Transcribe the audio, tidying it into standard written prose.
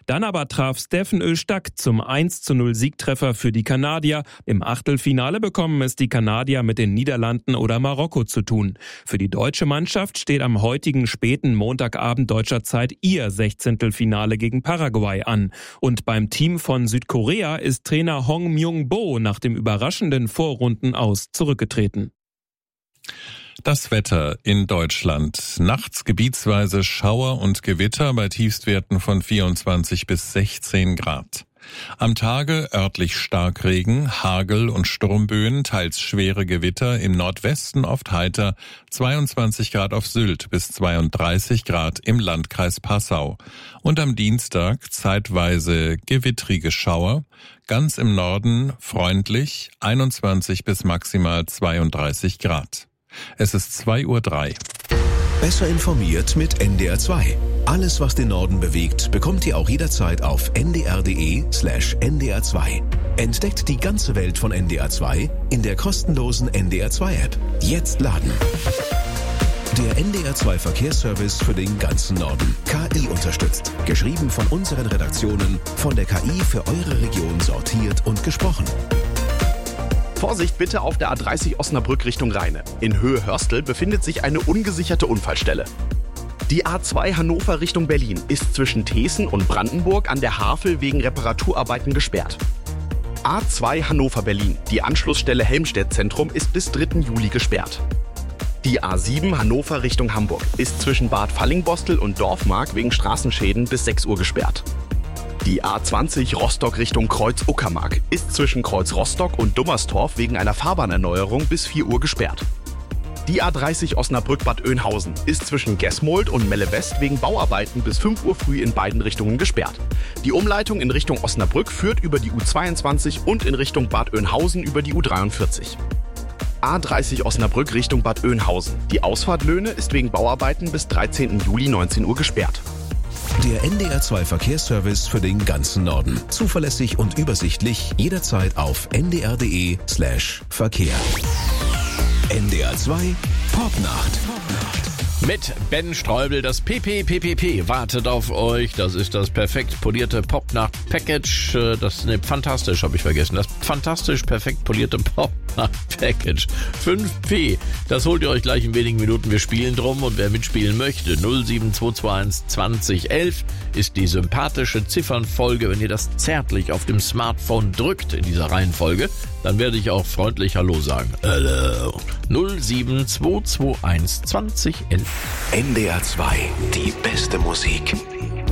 Dann aber traf Steffen Öztag zum 1:0 Siegtreffer für die Kanadier. Im Achtelfinale bekommen es die Kanadier mit den Niederlanden oder Marokko zu tun. Für die deutsche Mannschaft steht am heutigen späten Montagabend deutscher Zeit ihr 16. Gegen Paraguay an. Und beim Team von Südkorea ist Trainer Hong Myung-bo nach dem überraschenden Vorrunden aus zurückgetreten. Das Wetter in Deutschland. Nachts gebietsweise Schauer und Gewitter bei Tiefstwerten von 24 bis 16 Grad. Am Tage örtlich Starkregen, Hagel und Sturmböen, teils schwere Gewitter, im Nordwesten oft heiter, 22 Grad auf Sylt bis 32 Grad im Landkreis Passau. Und am Dienstag zeitweise gewittrige Schauer, ganz im Norden freundlich, 21 bis maximal 32 Grad. Es ist 2:03 Uhr. Besser informiert mit NDR 2. Alles, was den Norden bewegt, bekommt ihr auch jederzeit auf ndr.de/ndr2. Entdeckt die ganze Welt von NDR 2 in der kostenlosen NDR 2 App. Jetzt laden. Der NDR 2 Verkehrsservice für den ganzen Norden. KI unterstützt. Geschrieben von unseren Redaktionen, von der KI für eure Region sortiert und gesprochen. Vorsicht bitte auf der A30 Osnabrück Richtung Rheine. In Höhe Hörstel befindet sich eine ungesicherte Unfallstelle. Die A2 Hannover Richtung Berlin ist zwischen Teeßen und Brandenburg an der Havel wegen Reparaturarbeiten gesperrt. A2 Hannover-Berlin, die Anschlussstelle Helmstedt-Zentrum, ist bis 3. Juli gesperrt. Die A7 Hannover Richtung Hamburg ist zwischen Bad Fallingbostel und Dorfmark wegen Straßenschäden bis 6 Uhr gesperrt. Die A20 Rostock Richtung Kreuz-Uckermark ist zwischen Kreuz Rostock und Dummerstorf wegen einer Fahrbahnerneuerung bis 4 Uhr gesperrt. Die A30 Osnabrück-Bad Oeynhausen ist zwischen Gesmold und Melle West wegen Bauarbeiten bis 5 Uhr früh in beiden Richtungen gesperrt. Die Umleitung in Richtung Osnabrück führt über die U22 und in Richtung Bad Oeynhausen über die U43. A30 Osnabrück Richtung Bad Oeynhausen. Die Ausfahrt Löhne ist wegen Bauarbeiten bis 13. Juli 19 Uhr gesperrt. Der NDR 2 Verkehrsservice für den ganzen Norden. Zuverlässig und übersichtlich, jederzeit auf ndr.de/Verkehr. NDR 2 Popnacht. Mit Ben Streubel, das PPPPP wartet auf euch. Das ist das perfekt polierte Popnacht-Package. Das, fantastisch, habe ich vergessen. Das fantastisch perfekt polierte Popnacht-Package. 5P. Das holt ihr euch gleich in wenigen Minuten. Wir spielen drum und wer mitspielen möchte, 07221 2011 ist die sympathische Ziffernfolge. Wenn ihr das zärtlich auf dem Smartphone drückt in dieser Reihenfolge, dann werde ich auch freundlich Hallo sagen. Hallo. 07221 2011. NDR 2, die beste Musik.